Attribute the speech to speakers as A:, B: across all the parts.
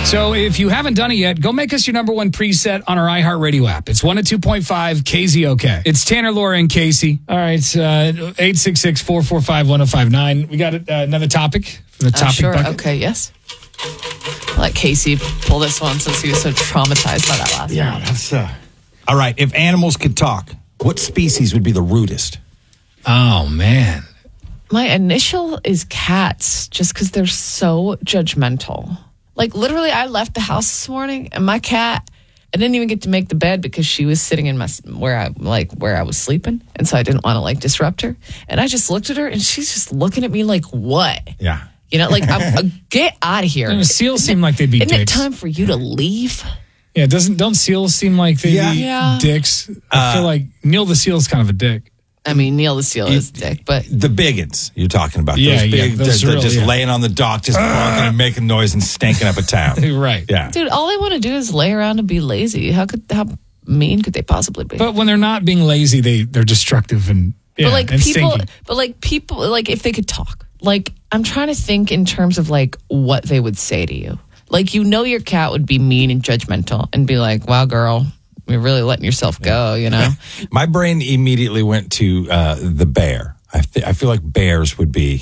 A: So if you haven't done it yet, go make us your number one preset on our iHeartRadio app. It's 102.5 KZOK. It's Tanner, Laura, and Casey. All right, 866-445-1059. We got another topic from the topic
B: sure.
A: bucket.
B: Okay, yes. I'll let Casey pull this one since he was so traumatized by that last one.
C: Yeah, that's... All right, if animals could talk, what species would be the rudest?
A: Oh, man.
B: My initial is cats, just because they're so judgmental. Like, literally, I left the house this morning, and my cat, I didn't even get to make the bed because she was sitting in where I was sleeping, and so I didn't want to disrupt her. And I just looked at her, and she's just looking at me like, "What?"
C: Yeah,
B: get out of here.
A: And seals seem like they'd be
B: Isn't
A: dicks.
B: it time for you to leave?
A: Yeah, don't seals seem like they'd be dicks? I feel like Neil the Seal's kind of a dick.
B: I mean, Neil the Seal is dick, but
C: the biggins you're talking about,
A: Yeah,
C: those big,
A: those
C: they're
A: real,
C: just laying on the dock, just barking and making noise and stinking up a town.
A: Right.
C: Yeah.
B: dude, all they want to do is lay around and be lazy. How mean could they possibly be?
A: But when they're not being lazy, they're destructive and
B: but
A: and stinky.
B: people, if they could talk, I'm trying to think in terms of what they would say to you. Your cat would be mean and judgmental and be like, "Wow, girl, you're really letting yourself go,"
C: My brain immediately went to the bear. I feel like bears would be,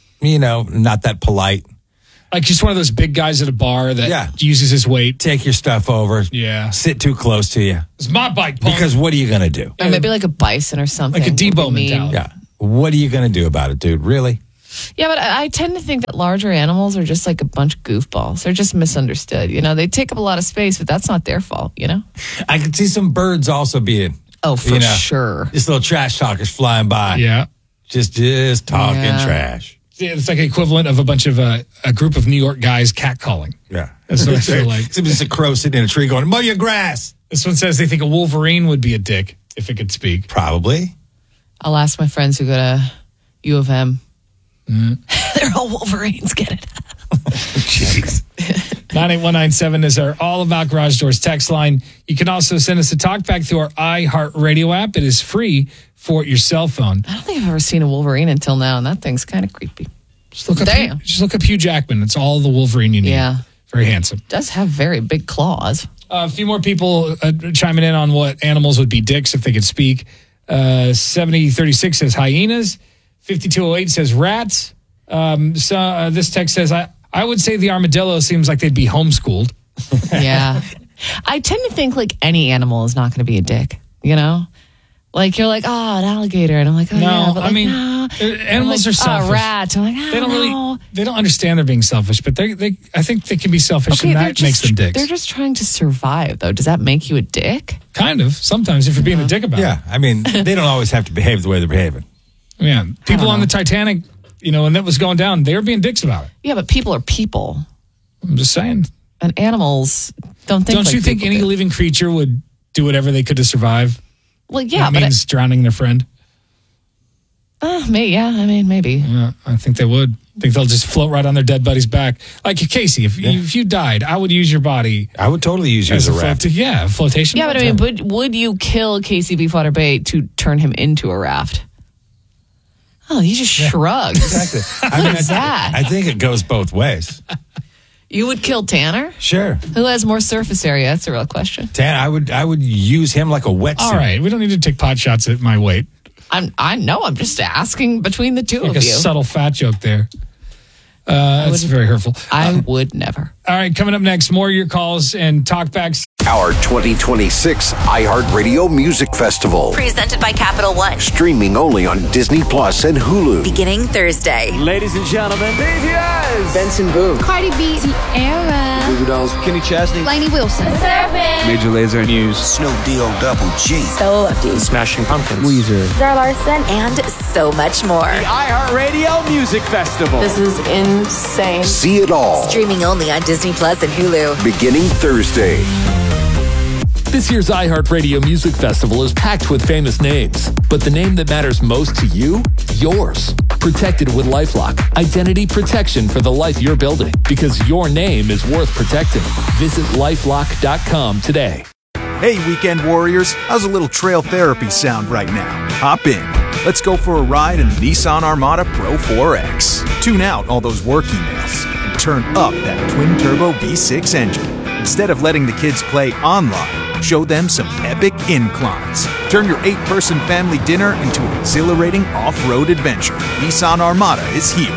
C: not that polite.
A: Like just one of those big guys at a bar that uses his weight.
C: Take your stuff over.
A: Yeah.
C: Sit too close to you.
A: It's my bike, punk.
C: Because what are you going to do?
B: Or maybe like a bison or something.
A: Like a Debo
B: would be mean.
A: mentality.
C: Yeah. What are you going to do about it, dude? Really?
B: Yeah, but I tend to think that larger animals are just like a bunch of goofballs. They're just misunderstood. They take up a lot of space, but that's not their fault,
C: I could see some birds also being.
B: Oh, for sure.
C: Just little trash talkers flying by.
A: Yeah.
C: Just talking trash.
A: Yeah, it's like equivalent of a bunch of a group of New York guys catcalling.
C: Yeah.
A: That's what I feel like.
C: It's just a crow sitting in a tree going, "Mow your grass."
A: This one says they think a wolverine would be a dick if it could speak.
C: Probably.
B: I'll ask my friends who go to U of M. They're all Wolverines, get it?
C: Jeez.
A: 98197 is our All About Garage Doors text line. You can also send us a talk back through our iHeartRadio app. It is free for your cell phone.
B: I don't think I've ever seen a Wolverine until now, and that thing's kind of creepy.
A: Just look up Hugh Jackman. It's all the Wolverine you need.
B: Yeah.
A: Very handsome.
B: Does have very big claws.
A: A few more people chiming in on what animals would be dicks if they could speak. 7036 says hyenas. 5208 says rats. This text says, I would say the armadillo seems like they'd be homeschooled.
B: Yeah. I tend to think any animal is not going to be a dick, You're like, "Oh, an alligator." And I'm like, "Oh,
A: no,
B: yeah." But
A: no. Animals are selfish.
B: "Oh, rats." I'm like,
A: they don't understand they're being selfish, but I think they can be selfish, and that makes them dicks.
B: They're just trying to survive, though. Does that make you a dick?
A: Kind of. Sometimes if you're being a dick about it.
C: Yeah. I mean, they don't always have to behave the way they're behaving.
A: Yeah. People on the Titanic, when that was going down, they were being dicks about it.
B: Yeah, but people are people.
A: I'm just saying.
B: And animals don't think
A: Don't you think any living creature would do whatever they could to survive?
B: Well, yeah,
A: that means drowning their friend.
B: Maybe.
A: Yeah, I think they would. I think they'll just float right on their dead buddy's back. Like Casey, if you died, I would use your body.
C: I would totally use you as a raft.
A: Flotation.
B: Yeah, but would you kill Casey Beefwater Bay to turn him into a raft? Oh, you just shrugged.
C: Exactly.
B: What is that?
C: I think it goes both ways.
B: You would kill Tanner?
C: Sure.
B: Who has more surface area? That's a real question.
C: Tanner, I would use him like a wetsuit.
A: All right, we don't need to take pot shots at my weight.
B: I know. I'm just asking between the two of you.
A: A subtle fat joke there. That's very hurtful.
B: I would never.
A: All right, coming up next, more of your calls and talkbacks.
D: Our 2026 iHeartRadio Music Festival.
E: Presented by Capital One.
D: Streaming only on Disney Plus and Hulu.
E: Beginning Thursday.
F: Ladies and gentlemen, BTS.
G: Benson Boone.
H: Cardi B. Ciara.
G: Goo Goo Dolls. Kenny Chesney.
H: Lainey Wilson.
G: Major Lazer.
F: Muse.
D: Snoop Dogg Double G.
H: So Lucky.
F: Smashing Pumpkins.
G: Weezer.
H: Zara Larson.
E: And so much more.
F: The iHeartRadio Music Festival.
H: This is insane.
D: See it all.
E: Streaming only on Disney Plus and Hulu.
D: Beginning Thursday.
I: This year's iHeartRadio Music Festival is packed with famous names, but the name that matters most to you? Yours. Protected with LifeLock. Identity protection for the life you're building, because your name is worth protecting. Visit LifeLock.com today.
J: Hey, weekend warriors, how's a little trail therapy sound right now? Hop in. Let's go for a ride in the Nissan Armada Pro 4X. Tune out all those work emails and turn up that twin-turbo V6 engine. Instead of letting the kids play online, show them some epic inclines. Turn your 8-person family dinner into an exhilarating off-road adventure. Nissan Armada is here.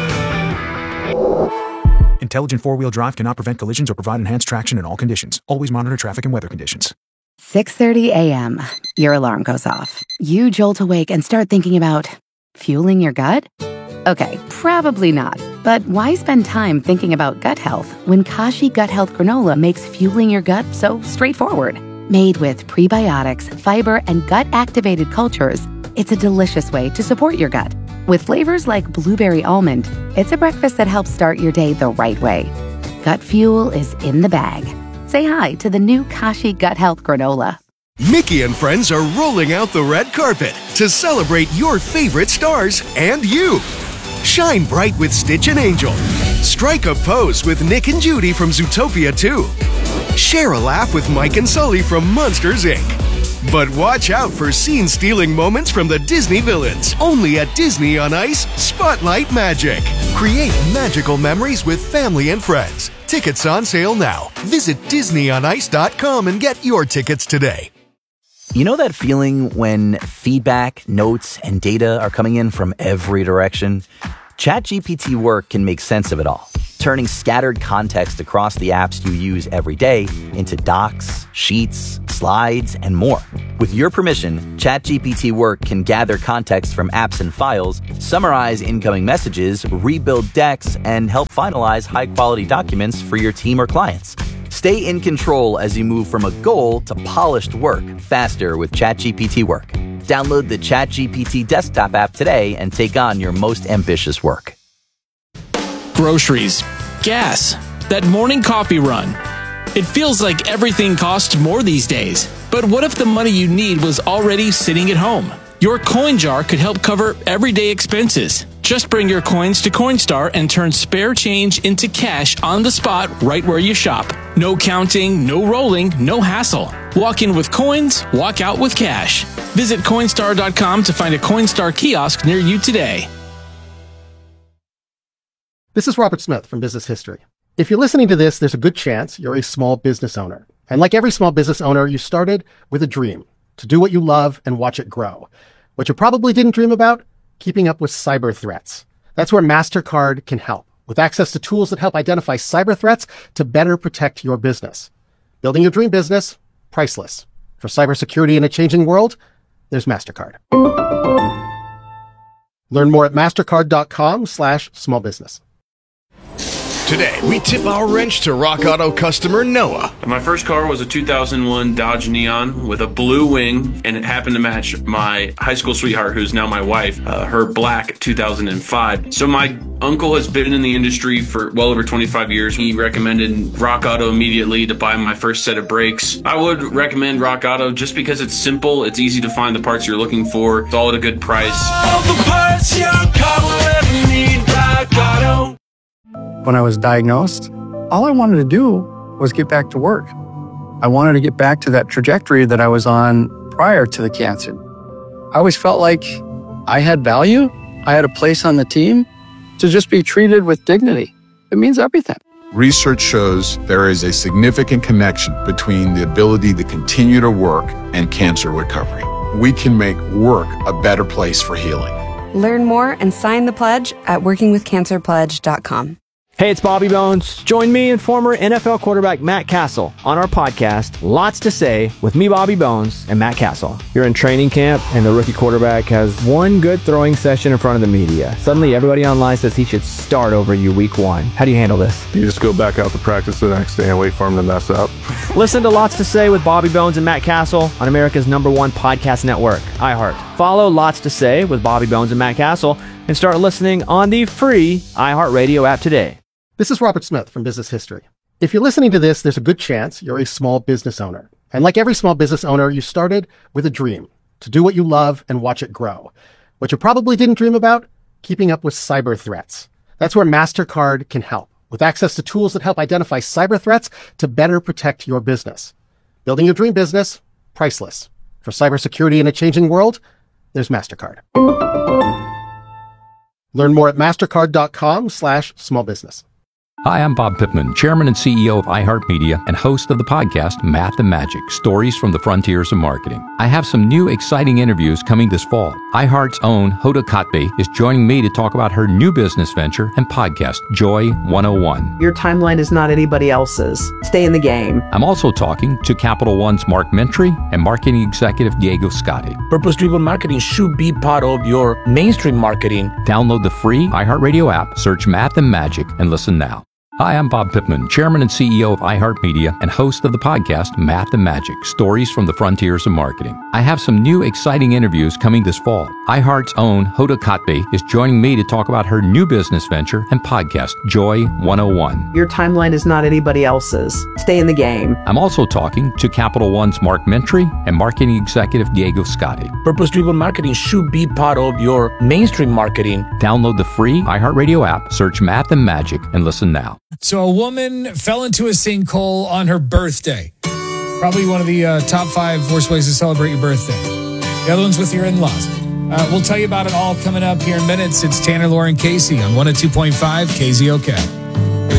J: Intelligent four-wheel drive cannot prevent collisions or provide enhanced traction in all conditions. Always monitor traffic and weather conditions.
K: 6:30 a.m. Your alarm goes off. You jolt awake and start thinking about fueling your gut? Okay, probably not. But why spend time thinking about gut health when Kashi Gut Health Granola makes fueling your gut so straightforward? Made with prebiotics, fiber, and gut-activated cultures, it's a delicious way to support your gut. With flavors like blueberry almond, it's a breakfast that helps start your day the right way. Gut fuel is in the bag. Say hi to the new Kashi Gut Health Granola.
L: Mickey and friends are rolling out the red carpet to celebrate your favorite stars and you. Shine bright with Stitch and Angel. Strike a pose with Nick and Judy from Zootopia 2. Share a laugh with Mike and Sully from Monsters, Inc. But watch out for scene-stealing moments from the Disney villains. Only at Disney on Ice Spotlight Magic. Create magical memories with family and friends. Tickets on sale now. Visit DisneyOnIce.com and get your tickets today.
M: You know that feeling when feedback, notes, and data are coming in from every direction? ChatGPT Work can make sense of it all, turning scattered context across the apps you use every day into docs, sheets, slides, and more. With your permission, ChatGPT Work can gather context from apps and files, summarize incoming messages, rebuild decks, and help finalize high-quality documents for your team or clients. Stay in control as you move from a goal to polished work faster with ChatGPT Work. Download the ChatGPT desktop app today and take on your most ambitious work.
N: Groceries, gas, that morning coffee run. It feels like everything costs more these days. But what if the money you need was already sitting at home? Your coin jar could help cover everyday expenses. Just bring your coins to Coinstar and turn spare change into cash on the spot right where you shop. No counting, no rolling, no hassle. Walk in with coins, walk out with cash. Visit Coinstar.com to find a Coinstar kiosk near you today.
O: This is Robert Smith from Business History. If you're listening to this, there's a good chance you're a small business owner. And like every small business owner, you started with a dream to do what you love and watch it grow. What you probably didn't dream about? Keeping up with cyber threats. That's where MasterCard can help, with access to tools that help identify cyber threats to better protect your business. Building your dream business, priceless. For cybersecurity in a changing world, there's MasterCard. Learn more at mastercard.com/smallbusiness.
L: Today, we tip our wrench to Rock Auto customer Noah.
P: My first car was a 2001 Dodge Neon with a blue wing, and it happened to match my high school sweetheart, who's now my wife, her black 2005. So my uncle has been in the industry for well over 25 years. He recommended Rock Auto immediately to buy my first set of brakes. I would recommend Rock Auto just because it's simple, it's easy to find the parts you're looking for, it's all at a good price. All the parts your car will ever need, Rock Auto.
Q: When I was diagnosed, all I wanted to do was get back to work. I wanted to get back to that trajectory that I was on prior to the cancer. I always felt like I had value. I had a place on the team. To just be treated with dignity, it means everything.
R: Research shows there is a significant connection between the ability to continue to work and cancer recovery. We can make work a better place for healing.
S: Learn more and sign the pledge at workingwithcancerpledge.com.
F: Hey, it's Bobby Bones. Join me and former NFL quarterback Matt Castle on our podcast, Lots to Say, with me, Bobby Bones, and Matt Castle. You're in training camp, and the rookie quarterback has one good throwing session in front of the media. Suddenly, everybody online says he should start over you week one. How do you handle this?
T: You just go back out to practice the next day and wait for him to mess up.
F: Listen to Lots to Say with Bobby Bones and Matt Castle on America's #1 podcast network, iHeart. Follow Lots to Say with Bobby Bones and Matt Castle and start listening on the free iHeartRadio app today.
O: This is Robert Smith from Business History. If you're listening to this, there's a good chance you're a small business owner. And like every small business owner, you started with a dream to do what you love and watch it grow. What you probably didn't dream about? Keeping up with cyber threats. That's where MasterCard can help, with access to tools that help identify cyber threats to better protect your business. Building your dream business, priceless. For cybersecurity in a changing world, there's MasterCard. Learn more at mastercard.com/smallbusiness.
U: Hi, I'm Bob Pittman, Chairman and CEO of iHeartMedia and host of the podcast Math and Magic, Stories from the Frontiers of Marketing. I have some new exciting interviews coming this fall. iHeart's own Hoda Kotb is joining me to talk about her new business venture and podcast, Joy 101.
V: Your timeline is not anybody else's. Stay in the game.
U: I'm also talking to Capital One's Mark Mentry and marketing executive Diego Scotti.
W: Purpose-driven marketing should be part of your mainstream marketing.
U: Download the free iHeartRadio app, search Math and Magic, and listen now. Hi, I'm Bob Pittman, Chairman and CEO of iHeartMedia and host of the podcast Math and Magic, Stories from the Frontiers of Marketing. I have some new exciting interviews coming this fall. iHeart's own Hoda Kotb is joining me to talk about her new business venture and podcast, Joy 101.
V: Your timeline is not anybody else's. Stay in the game.
U: I'm also talking to Capital One's Mark Mentry and marketing executive Diego Scotti.
W: Purpose-driven marketing should be part of your mainstream marketing.
U: Download the free iHeartRadio app, search Math and Magic, and listen now.
A: So a woman fell into a sinkhole on her birthday. Probably one of the top 5 worst ways to celebrate your birthday. The other one's with your in-laws. We'll tell you about it all coming up here in minutes. It's Tanner, Lauren, Casey on 102.5 KZOK.